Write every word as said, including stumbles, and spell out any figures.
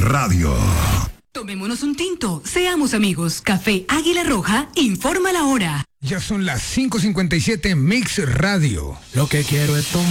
Radio. Tomémonos un tinto, seamos amigos. Café Águila Roja informa la hora. Ya son las cinco cincuenta y siete, Mix Radio. Lo que quiero es tomar.